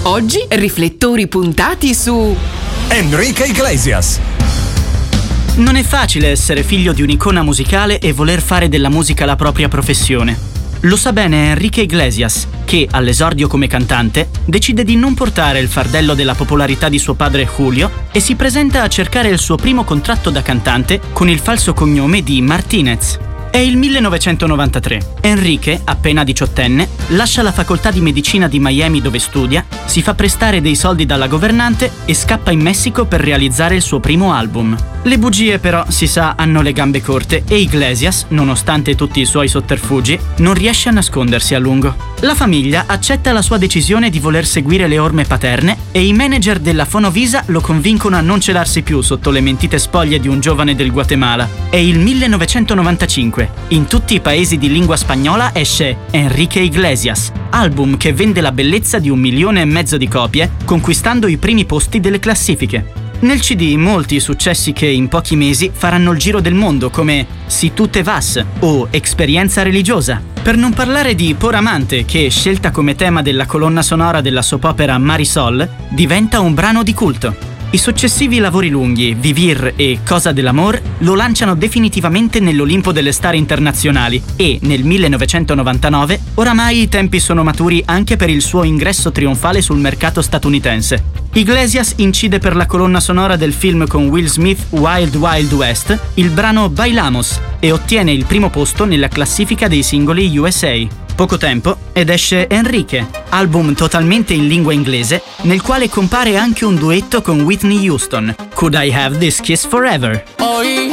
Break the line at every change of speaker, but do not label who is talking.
Oggi riflettori puntati su
Enrique Iglesias.
Non è facile essere figlio di un'icona musicale e voler fare della musica la propria professione. Lo sa bene Enrique Iglesias, che, all'esordio come cantante, decide di non portare il fardello della popolarità di suo padre Julio e si presenta a cercare il suo primo contratto da cantante con il falso cognome di Martinez. È il 1993. Enrique, appena diciottenne, lascia la facoltà di medicina di Miami dove studia, si fa prestare dei soldi dalla governante e scappa in Messico per realizzare il suo primo album. Le bugie però, si sa, hanno le gambe corte e Iglesias, nonostante tutti i suoi sotterfugi, non riesce a nascondersi a lungo. La famiglia accetta la sua decisione di voler seguire le orme paterne e i manager della Fonovisa lo convincono a non celarsi più sotto le mentite spoglie di un giovane del Guatemala. È il 1995. In tutti i paesi di lingua spagnola esce Enrique Iglesias, album che vende la bellezza di 1,5 milioni di copie, conquistando i primi posti delle classifiche. Nel CD molti successi che in pochi mesi faranno il giro del mondo, come Si tu te vas o Esperienza religiosa. Per non parlare di Por amante, che, scelta come tema della colonna sonora della soap opera Marisol, diventa un brano di culto. I successivi lavori lunghi, Vivir e Cosa dell'amor, lo lanciano definitivamente nell'Olimpo delle star internazionali e, nel 1999, oramai i tempi sono maturi anche per il suo ingresso trionfale sul mercato statunitense. Iglesias incide per la colonna sonora del film con Will Smith Wild Wild West il brano Bailamos e ottiene il primo posto nella classifica dei singoli USA. Poco tempo ed esce Enrique, album totalmente in lingua inglese, nel quale compare anche un duetto con Whitney Houston, Could I Have This Kiss Forever?
Hoy